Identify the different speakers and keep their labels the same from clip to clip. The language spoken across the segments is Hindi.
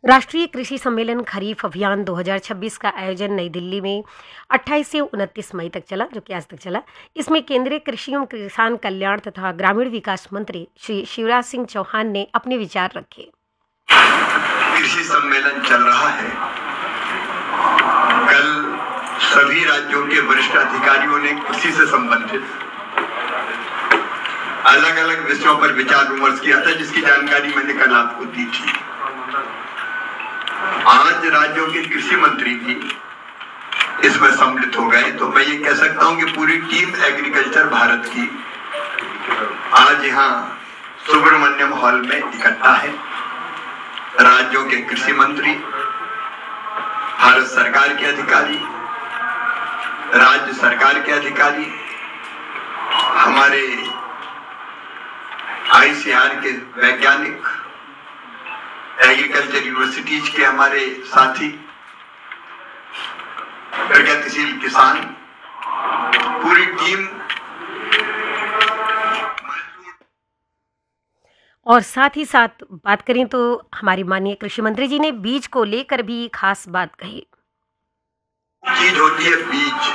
Speaker 1: राष्ट्रीय कृषि सम्मेलन खरीफ अभियान 2026 का आयोजन नई दिल्ली में 28 से 29 मई तक चला, जो कि आज तक चला। इसमें केंद्रीय कृषि एवं किसान कल्याण तथा ग्रामीण विकास मंत्री श्री शिवराज सिंह चौहान ने अपने विचार रखे।
Speaker 2: कृषि सम्मेलन चल रहा है। कल सभी राज्यों के वरिष्ठ अधिकारियों ने कृषि से संबंधित अलग अलग विषयों पर विचार विमर्श किया था, जिसकी जानकारी मैंने कल आपको दी थी। आज राज्यों के कृषि मंत्री भी इसमें सम्मिलित हो गए, तो मैं ये कह सकता हूं कि पूरी टीम एग्रीकल्चर भारत की आज यहाँ सुब्रमण्यम हॉल में इकट्ठा है। राज्यों के कृषि मंत्री, भारत सरकार के अधिकारी, राज्य सरकार के अधिकारी, हमारे ICAR के वैज्ञानिक, एग्रीकल्चर यूनिवर्सिटीज के हमारे साथी, प्रगतिशील किसान, पूरी टीम।
Speaker 1: और साथ ही साथ बात करें तो हमारी माननीय कृषि मंत्री जी ने बीज को लेकर भी खास बात कही।
Speaker 2: चीज होती है बीज,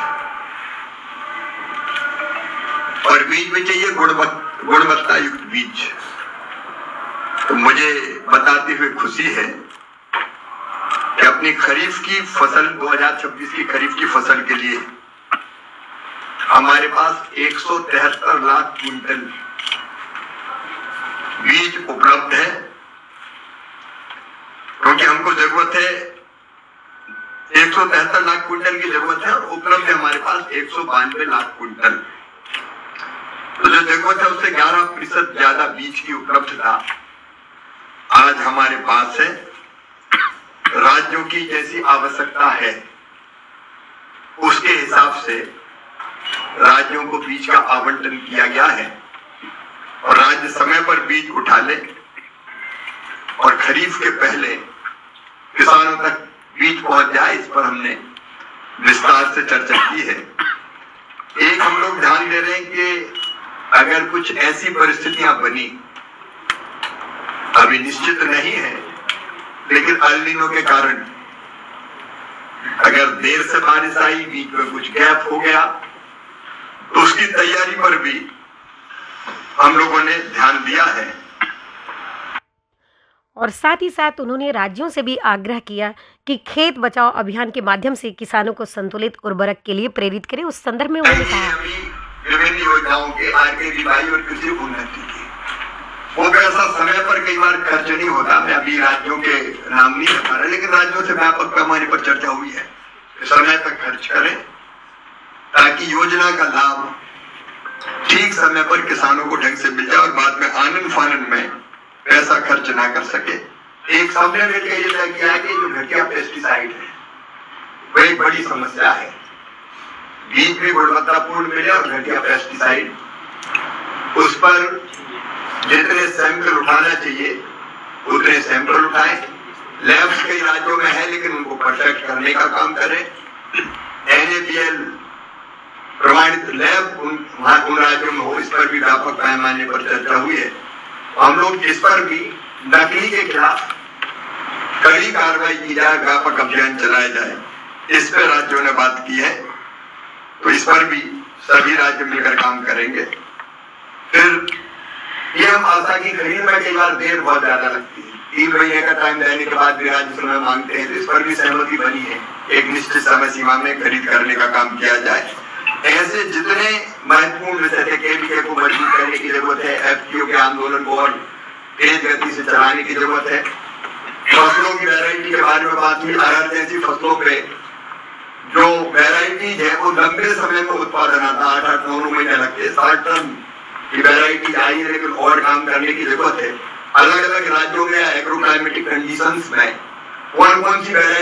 Speaker 2: और बीज में चाहिए गुणवत्ता युक्त बीज। तो मुझे बताते हुए खुशी है कि अपनी खरीफ की फसल 2026 की खरीफ की फसल के लिए हमारे पास 173 लाख क्विंटल बीज उपलब्ध है, क्योंकि हमको जरूरत है 173 लाख क्विंटल की जरूरत है, और उपलब्ध है हमारे पास 192 लाख क्विंटल। तो जो जरूरत है उससे 11% ज्यादा बीज की उपलब्धता आज हमारे पास है। राज्यों की जैसी आवश्यकता है उसके हिसाब से राज्यों को बीज का आवंटन किया गया है, और राज्य समय पर बीज उठा ले और खरीफ के पहले किसानों तक बीज पहुंच जाए, इस पर हमने विस्तार से चर्चा की है। एक हम लोग ध्यान दे रहे हैं कि अगर कुछ ऐसी परिस्थितियां बनी, अभी निश्चित नहीं है, लेकिन एल नीनो के कारण अगर देर से बारिश आई, बीच में कुछ गैप हो गया, तो उसकी तैयारी पर भी हम लोगों ने ध्यान दिया है।
Speaker 1: और साथ ही साथ उन्होंने राज्यों से भी आग्रह किया कि खेत बचाओ अभियान के माध्यम से किसानों को संतुलित उर्वरक के लिए प्रेरित करें। उस संदर्भ में उन्होंने कहा,
Speaker 2: विभिन्न योजनाओं के RKVY और कृषि उन्नति की वो पैसा समय पर कई बार खर्च नहीं होता। मैं अभी राज्यों के नाम नहीं बता रहा, लेकिन राज्यों से व्यापक पैमाने पर चर्चा हुई है, समय पर खर्च करें ताकि योजना का लाभ ठीक समय पर किसानों को ढंग से मिल जाए और बाद में आनन फानन में पैसा खर्च ना कर सके। एक सबने मिलकर ये तय किया कि जो घटिया पेस्टिसाइड है वो एक बड़ी समस्या है। बीज भी गुणवत्तापूर्ण मिले और घटिया पेस्टिसाइड, उस पर जितने सैंपल उठाना चाहिए उतने सैंपल उठाएं। लैब्स कई राज्यों में है, लेकिन उनको परफेक्ट करने का काम करें। NABL प्रमाणित लैब उन राज्यों में हो, इस पर भी व्यापक पैमाने पर चर्चा हुई है। हम लोग इस पर भी नकली के खिलाफ कड़ी कार्रवाई की जाए, व्यापक अभियान चलाया जाए, इस पर राज्यों ने बात की है। तो इस पर भी सभी राज्य मिलकर काम करेंगे। फिर ये हम आशा की खरीद में कई बार देर बहुत ज्यादा लगती है, 3 महीने का टाइम देने के बाद भी राज्य समय मांगते हैं, तो इस पर भी सहमति बनी है, एक निश्चित समय सीमा में खरीद करने का काम किया जाए। ऐसे जितने महत्वपूर्ण विषय थे, KVK को मजबूत करने की जरूरत है, FPO के आंदोलन को और तेज गति से चलाने की जरूरत है। फसलों की वैरायटी के बारे में बात हुई। अरहर जैसी फसलों पे जो वैरायटीज है वो लंबे समय में उत्पादन आता, 8-9 महीने लगते हैं। 60 टन की वैरायटी आई है, लेकिन और काम करने की जरूरत है। अलग अलग राज्यों में एग्रो क्लाइमेटिक कंडीशंस में कौन कौन सी वैरायटी